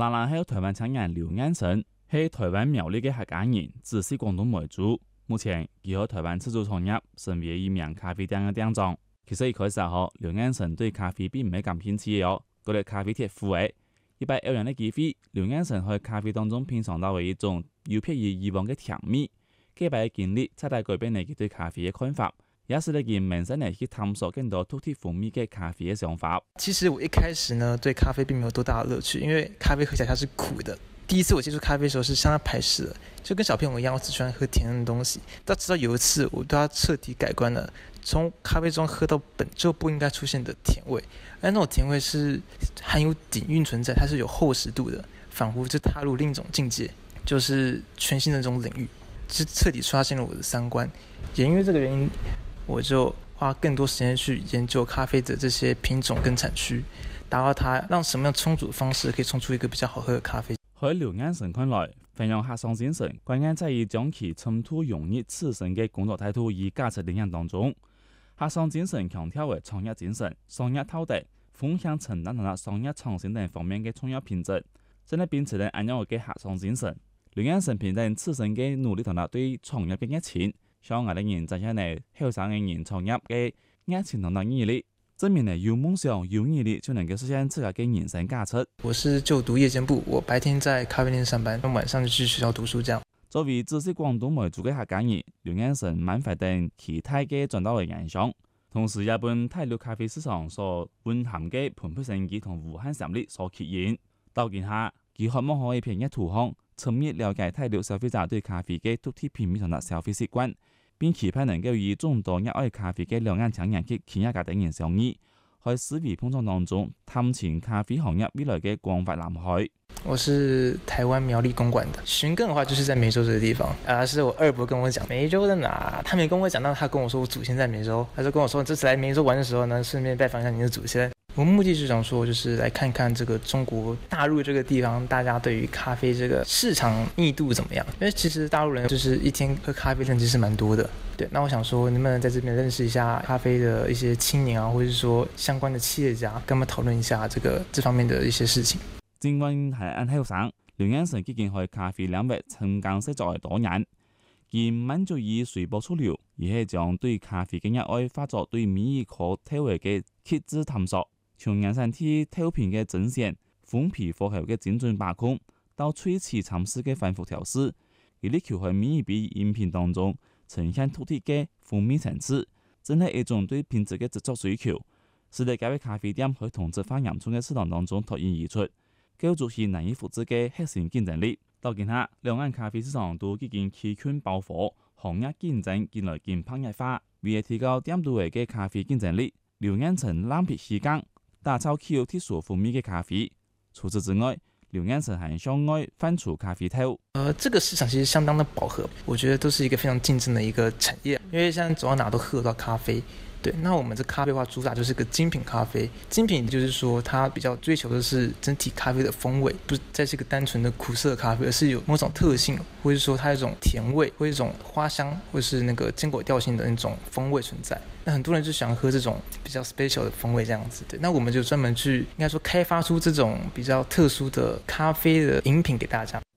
然後台灣青年劉安成係台灣苗栗嘅客家人，自是廣東為主。目前佢喺台灣自主創業，成為一名咖啡店嘅店長。其實一開始後，劉安成對咖啡並唔係感興趣嘅，覺得咖啡鐵苦嘅。一擺偶然嘅機會，劉安成喺咖啡當中品嘗到嘅一種有別於以往嘅甜味。幾擺嘅經歷，徹底改變咗佢對咖啡嘅看法，也使得佢萌生嚟去探索更多獨特風味嘅咖啡嘅想法。 其實我一開始呢，對咖啡並沒有多大的樂趣，因為咖啡喝起來它是苦的。第一次我接觸咖啡的時候是相當排斥的，就跟小朋友一樣，我只喜歡喝甜的東西。到直到有一次，我對它徹底改觀了，從咖啡中喝到本就不應該出現的甜味，而那種甜味是含有底蘊存在，它是有厚實度的，仿佛就踏入另一種境界，就是全新的這種領域，是徹底刷新了我的三觀。也因為這個原因，我就花更多時間去研究咖啡的這些品種跟產區，達到它讓什麼樣沖煮的方式可以沖出一個比較好喝的咖啡。 喺劉安成看來，培養客商精神，關鍵在於將其深度融入自身嘅工作態度與價值理念當中。客商精神強調為創業精神、商業道德、風險承擔同埋商業創新等方面嘅重要品質。真係秉持咗咁樣嘅客商精神，劉安成憑借自身嘅努力同埋對創業嘅熱情，向外啲人展現嚟後生嘅人創業嘅熱情同埋毅力。證明了有夢想、有毅力就能夠實現自己嘅人生價值。 我是就讀夜間部，我白天在咖啡店上班，晚上就去學校讀書。這樣作為自是廣東為主嘅客家人，劉安成滿懷對其他嘅轉到嘅影響，同時也本大陸咖啡市場所蘊含嘅蓬勃生機同無限潛力所吸引。到今下，佢渴望可以憑一圖像，深入了解大陸消費者對咖啡嘅獨特品味同埋消費習慣。並期盼能夠與眾多熱愛咖啡嘅兩岸青年及企業家等人相遇，喺思維碰撞當中探尋咖啡行業未來嘅廣闊藍海。 我是台灣苗栗公館的，尋根的話就是在梅州這個地方。是我二伯跟我講梅州在哪，他沒跟我講到，他跟我說我祖先在梅州，他就跟我說這次來梅州玩的時候呢，順便拜訪一下你的祖先。我目的是想說，就是來看看這個中國大陸這個地方，大家對於咖啡這個市場密度怎麼樣？因為其實大陸人就是一天喝咖啡的人其實蠻多的。對，那我想說，能不能在這邊認識一下咖啡的一些青年啊，或者是說相關的企業家，跟他們討論一下這方面的一些事情。 盡管係按後生，劉安成已經喺咖啡領域曾經實作多年，而唔滿足於隨波逐流，而係將對咖啡嘅熱愛化作對每一顆體會嘅極致探索。從人生體調品嘅整選、封皮火候嘅精準把控，到萃取參試嘅反覆調試，而力求喺每一杯飲品當中呈現獨特嘅風味層次，真係一種對品質嘅執着追求，使得這位咖啡店喺同質化嚴重嘅市場當中脫穎而出，構築起難以複製嘅核心競爭力。到今下，兩岸咖啡市場都已經氣氛飽和，行業競爭近來更白熱化，為了提高店度嘅咖啡競爭力，劉安成攬皮細耕，打造具有特殊風味嘅咖啡。除此之外，劉安成還向外販出咖啡豆。 這個市場其實相當的飽和，我覺得都是一個非常競爭的一個產業，因為現在走到哪都喝得到咖啡。對，那我們這咖啡的話主打就是個精品咖啡，精品就是說它比較追求的是整體咖啡的風味，不是再是一個單純的苦澀咖啡，而是有某種特性，或者說它有一種甜味，或者一種花香，或是那個堅果調性的那種風味存在。那很多人就想喝這種比較 special 的風味這樣子，對，那我們就專門去應該說開發出這種比較特殊的咖啡的飲品給大家。